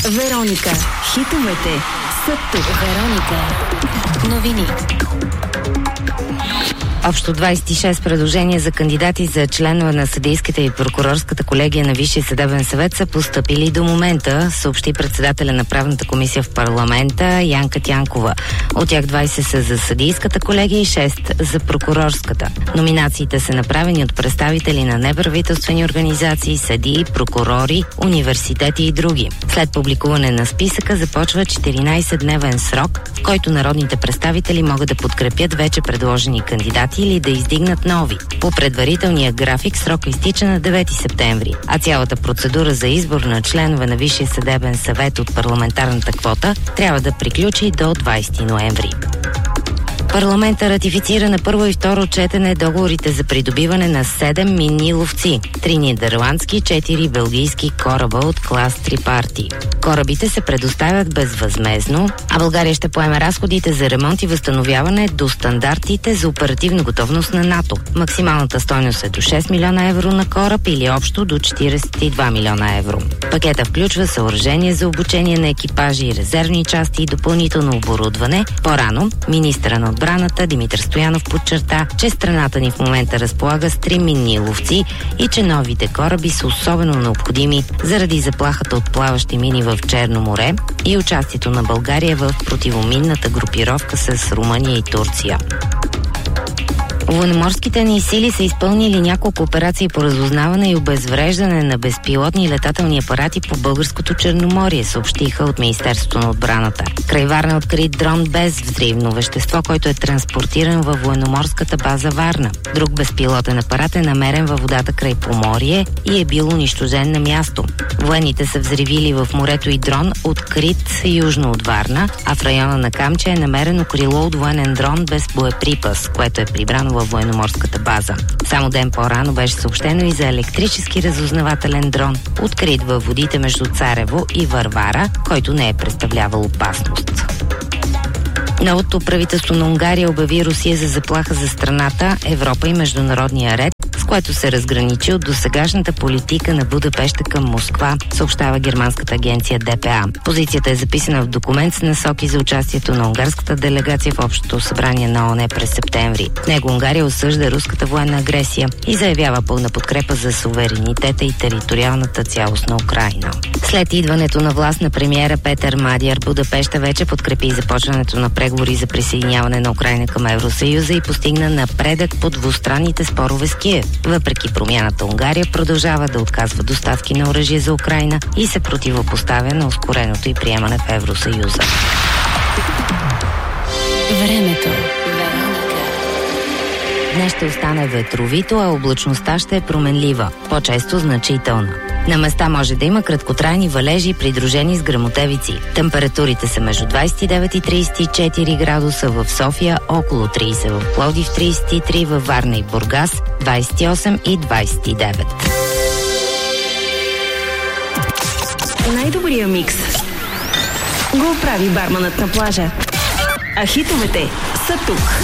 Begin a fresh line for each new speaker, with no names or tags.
Вероника. Хитовете са тук. Вероника. Новини.
Общо 26 предложения за кандидати за членове на съдийската и прокурорската колегия на Висшия съдебен съвет са постъпили до момента, съобщи председателя на правната комисия в парламента Янка Тянкова. От тях 20 са за съдийската колегия и 6 за прокурорската. Номинациите са направени от представители на неправителствени организации, съдии, прокурори, университети и други. След публикуване на списъка започва 14-дневен срок, в който народните представители могат да подкрепят вече предложени кандидати или да издигнат нови. По предварителния график срока изтича на 9 септември, а цялата процедура за избор на членове на Висшия съдебен съвет от парламентарната квота трябва да приключи до 20 ноември. Парламента ратифицира на първо и второ четене договорите за придобиване на 7 минни ловци, 3 нидерландски, 4 белгийски кораба от клас Трипарти. Корабите се предоставят безвъзмездно, а България ще поеме разходите за ремонт и възстановяване до стандартите за оперативна готовност на НАТО. Максималната стойност е до 6 милиона евро на кораб или общо до 42 милиона евро. Пакета включва съоръжение за обучение на екипажи и резервни части и допълнително оборудване. По-рано министъра на отбраната Димитър Стоянов подчерта, че страната ни в момента разполага с 3 минни ловци и че новите кораби са особено необходими заради заплахата от плаващи мини в Черно море и участието на България в противоминната групировка с Румъния и Турция. Военноморските ни сили са изпълнили няколко операции по разузнаване и обезвреждане на безпилотни летателни апарати по българското Черноморие, съобщиха от Министерството на отбраната. Край Варна е открит дрон без взривно вещество, който е транспортиран във военноморската база Варна. Друг безпилотен апарат е намерен във водата край Поморие и е бил унищожен на място. Военните са взривили в морето и дрон, открит южно от Варна, а в района на Камчия е намерено крило от военен дрон без боеприпас, което е прибрано във военноморската база. Само ден по-рано беше съобщено и за електрически разузнавателен дрон, открит във водите между Царево и Варвара, който не е представлявал опасност. Новото правителство на Унгария обяви Русия за заплаха за страната, Европа и международния ред, с което се разграничи от досегашната политика на Будапеща към Москва, съобщава германската агенция ДПА. Позицията е записана в документ с насоки за участието на унгарската делегация в Общото събрание на ООН през септември. В него Унгария осъжда руската военна агресия и заявява пълна подкрепа за суверенитета и териториалната цялост на Украйна. След идването на власт на премиера Петър Мадяр, Будапеща вече подкрепи започването на преговори за присъединяване на Украйна към Евросъюза и постигна напредък по двустранните спорове с Киев. Въпреки промяната, Унгария продължава да отказва доставки на оръжие за Украйна и се противопоставя на ускореното й приемане в Евросъюза.
Времето.
Днес ще остане ветровито, а облачността ще е променлива, по-често значителна. На места може да има краткотрайни валежи, придружени с гръмотевици. Температурите са между 29 и 34 градуса в София, около 30 в Пловдив, 33 във Варна и Бургас, 28 и 29.
Най-добрия микс го прави барманът на плажа. А хитовете са тук.